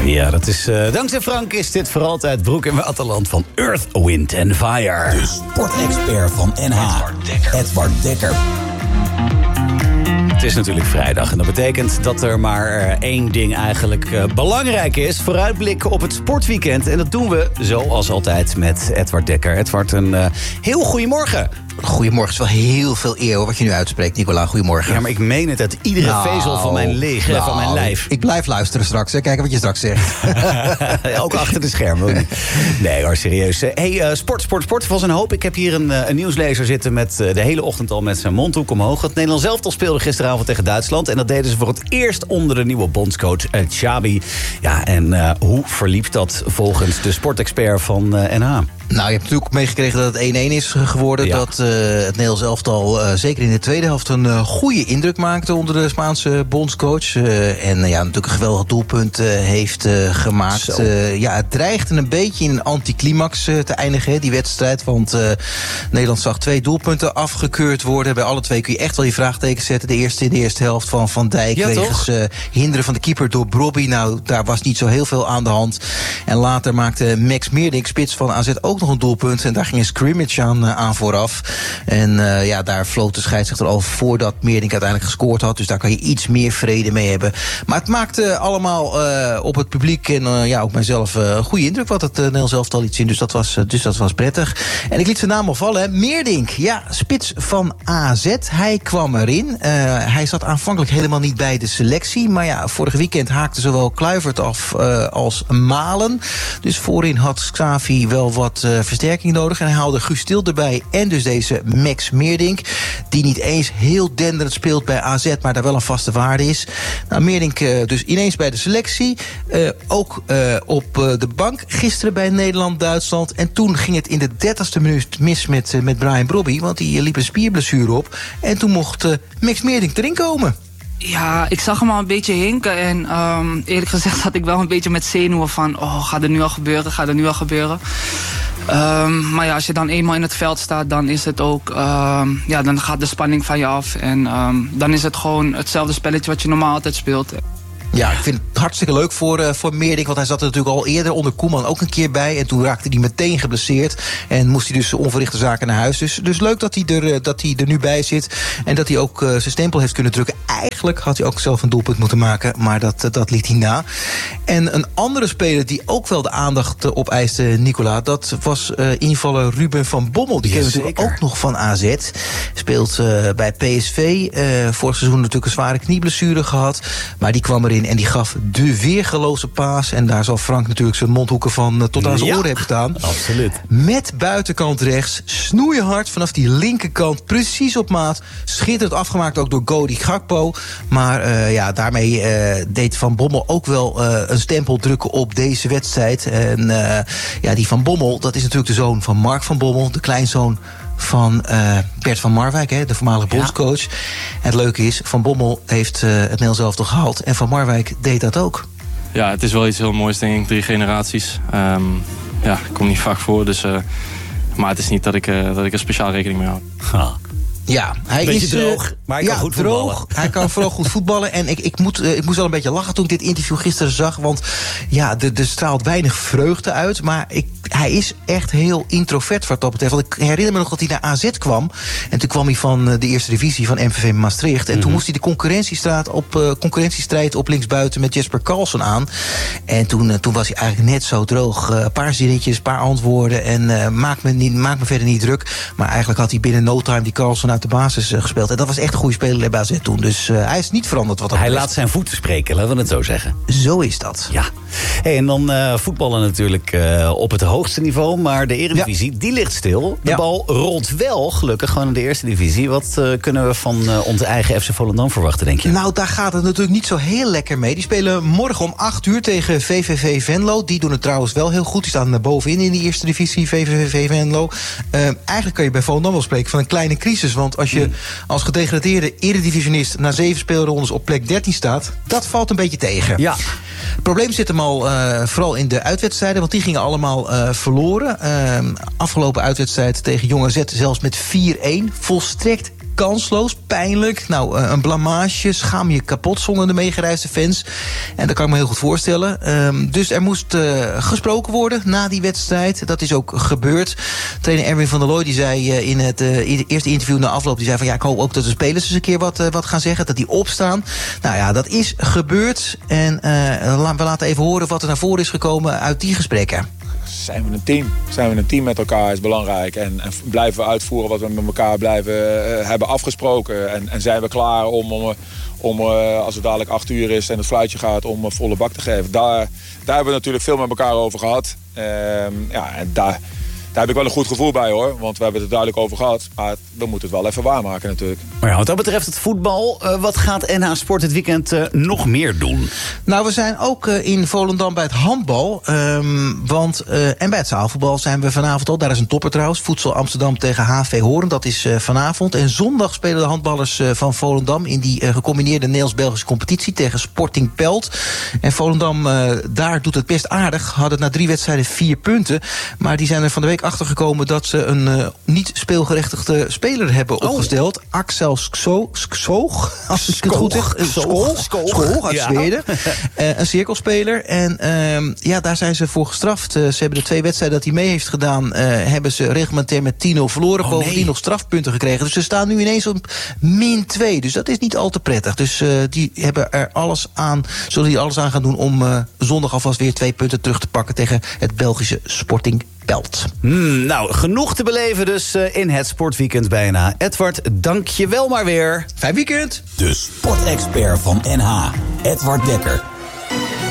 Ja, dat is dankzij Frank is dit voor altijd Broek en Waterland van Earth, Wind and Fire. De sportexpert van NH, Edward Dekker. Het is natuurlijk vrijdag en dat betekent dat er maar één ding eigenlijk belangrijk is. Vooruitblikken op het sportweekend. En dat doen we zoals altijd met Edward Dekker. Edward, een heel goedemorgen. Goedemorgen, is wel heel veel eer hoor, wat je nu uitspreekt, Nicola. Goedemorgen. Ja, maar ik meen het uit iedere vezel van mijn van mijn lijf. Ik blijf luisteren straks, hè. Kijken wat je straks zegt. Ook achter de schermen. Nee hoor, serieus. Hey, sport was een hoop. Ik heb hier een nieuwslezer zitten met de hele ochtend al met zijn mondhoek omhoog. Het Nederlands elftal speelde gisteravond tegen Duitsland. En dat deden ze voor het eerst onder de nieuwe bondscoach Xabi. Ja, en hoe verliep dat volgens de sportexpert van NH? Nou, je hebt natuurlijk meegekregen dat het 1-1 is geworden. Ja. Dat het Nederlands elftal zeker in de tweede helft een goede indruk maakte onder de Spaanse bondscoach. En natuurlijk een geweldig doelpunt heeft gemaakt. Het dreigde een beetje in een anticlimax te eindigen, die wedstrijd. Want Nederland zag 2 doelpunten afgekeurd worden. Bij alle 2 kun je echt wel je vraagtekens zetten. De eerste in de eerste helft van Van Dijk. Ja, wegens hinderen van de keeper door Brobby. Nou, daar was niet zo heel veel aan de hand. En later maakte Max Meerdink, spits van AZ, ook nog een doelpunt. En daar ging een scrimmage aan vooraf. En daar floot de scheidsrechter al voordat Meerdink uiteindelijk gescoord had. Dus daar kan je iets meer vrede mee hebben. Maar het maakte allemaal op het publiek en ook mijzelf een goede indruk wat het Nederlands elftal liet zien. Dus dat was prettig. En ik liet zijn naam al vallen. Hè. Meerdink, spits van AZ. Hij kwam erin. Hij zat aanvankelijk helemaal niet bij de selectie. Maar vorig weekend haakte zowel Kluivert af als Malen. Dus voorin had Xavi wel wat versterking nodig. En hij haalde Guus Til erbij en dus deze Max Meerdink, die niet eens heel denderend speelt bij AZ, maar daar wel een vaste waarde is. Nou, Meerdink dus ineens bij de selectie. Ook op de bank gisteren bij Nederland-Duitsland. En toen ging het in de 30ste minuut mis met Brian Brobby, want die liep een spierblessure op. En toen mocht Max Meerdink erin komen. Ja, ik zag hem al een beetje hinken. En eerlijk gezegd had ik wel een beetje met zenuwen van, gaat er nu al gebeuren? Maar als je dan eenmaal in het veld staat, dan is het ook, dan gaat de spanning van je af. En dan is het gewoon hetzelfde spelletje wat je normaal altijd speelt. Ja, ik vind het hartstikke leuk voor Meerdink, want hij zat er natuurlijk al eerder onder Koeman ook een keer bij. En toen raakte hij meteen geblesseerd en moest hij dus onverrichte zaken naar huis. Dus leuk dat hij er nu bij zit en dat hij ook zijn stempel heeft kunnen drukken. Eigenlijk had hij ook zelf een doelpunt moeten maken, maar dat liet hij na. En een andere speler die ook wel de aandacht opeiste, Nicola, dat was invaller Ruben van Bommel. Die kennen we natuurlijk ook nog van AZ. Speelt bij PSV. Vorig seizoen natuurlijk een zware knieblessure gehad, maar die kwam erin en die gaf de weergeloze paas. En daar zal Frank natuurlijk zijn mondhoeken van tot aan zijn oren hebben staan. Absoluut. Met buitenkant rechts, snoeihard vanaf die linkerkant, precies op maat. Schitterend afgemaakt ook door Cody Gakpo. Maar daarmee deed Van Bommel ook wel een stempel drukken op deze wedstrijd. En die Van Bommel, dat is natuurlijk de zoon van Mark van Bommel, de kleinzoon van Bert van Marwijk, de voormalige bondscoach. En het leuke is, Van Bommel heeft het Nederlands elftal gehaald en Van Marwijk deed dat ook. Ja, het is wel iets heel moois, denk ik. 3 generaties. Ik kom niet vaak voor, dus, maar het is niet dat ik er speciaal rekening mee hou. Ja, hij is droog, maar hij kan goed voetballen. Hij kan vooral goed voetballen. En ik moest wel een beetje lachen toen ik dit interview gisteren zag. Want er straalt weinig vreugde uit. Maar hij is echt heel introvert wat dat betreft. Want ik herinner me nog dat hij naar AZ kwam. En toen kwam hij van de eerste divisie van MVV Maastricht. En toen moest hij de concurrentiestrijd op linksbuiten met Jesper Karlsson aan. En toen was hij eigenlijk net zo droog. Een paar zinnetjes, een paar antwoorden. En maak me verder niet druk. Maar eigenlijk had hij binnen no time die Karlsson uit de basis gespeeld. En dat was echt een goede speler bij AZ toen. Dus hij is niet veranderd wat dat betreft. Hij laat zijn voeten spreken, laten we het zo zeggen. Zo is dat. Ja. Hey, en dan voetballen natuurlijk op het hoogste niveau. Maar de Eredivisie, die ligt stil. De bal rolt wel, gelukkig, gewoon in de eerste divisie. Wat kunnen we van onze eigen FC Volendam verwachten, denk je? Nou, daar gaat het natuurlijk niet zo heel lekker mee. Die spelen morgen om 8:00 tegen VVV Venlo. Die doen het trouwens wel heel goed. Die staan bovenin in de eerste divisie, VVV Venlo. Eigenlijk kan je bij Volendam wel spreken van een kleine crisis. Want als je als gedegradeerde eredivisionist na 7 speelrondes op plek 13 staat, dat valt een beetje tegen. Ja. Het probleem zit hem al vooral in de uitwedstrijden, want die gingen allemaal verloren. Afgelopen uitwedstrijd tegen Jong AZ zelfs met 4-1. Volstrekt kansloos, pijnlijk. Nou, een blamage, schaam je kapot, zongen de meegereisde fans. En dat kan ik me heel goed voorstellen. Dus er moest gesproken worden na die wedstrijd. Dat is ook gebeurd. Trainer Erwin van der Looy die zei in het eerste interview na afloop, die zei van ja, ik hoop ook dat de spelers eens een keer wat gaan zeggen, dat die opstaan. Nou ja, dat is gebeurd. En we laten even horen wat er naar voren is gekomen uit die gesprekken. Zijn we een team met elkaar is belangrijk. En blijven we uitvoeren wat we met elkaar hebben afgesproken. En zijn we klaar om als het dadelijk 8 uur is en het fluitje gaat, om volle bak te geven. Daar hebben we natuurlijk veel met elkaar over gehad. En daar heb ik wel een goed gevoel bij, hoor. Want we hebben het er duidelijk over gehad. Maar we moeten het wel even waarmaken natuurlijk. Maar ja, wat dat betreft het voetbal, wat gaat NH Sport dit weekend nog meer doen? Nou, we zijn ook in Volendam bij het handbal. En bij het zaalvoetbal zijn we vanavond al. Daar is een topper trouwens. Voedsel Amsterdam tegen HV Hoorn. Dat is vanavond. En zondag spelen de handballers van Volendam in die gecombineerde Nederlands-Belgische competitie tegen Sporting Pelt. En Volendam, daar doet het best aardig. Hadden na 3 wedstrijden 4 punten. Maar die zijn er van de week achtergekomen dat ze een niet speelgerechtigde speler hebben opgesteld. Axel Skoog, als ik het goed zeg. Skoog uit Zweden. Een cirkelspeler. En daar zijn ze voor gestraft. Ze hebben de 2 wedstrijden dat hij mee heeft gedaan, hebben ze reglementair met 10-0 verloren. Bovendien nog strafpunten gekregen. Dus ze staan nu ineens op -2. Dus dat is niet al te prettig. Dus die hebben er alles aan, zullen die alles aan gaan doen om zondag alvast weer 2 punten terug te pakken tegen het Belgische Sporting Pelt. Nou, genoeg te beleven dus in het sportweekend bijna. Edward, dank je wel maar weer. Fijn weekend. De sportexpert van NH, Edward Dekker.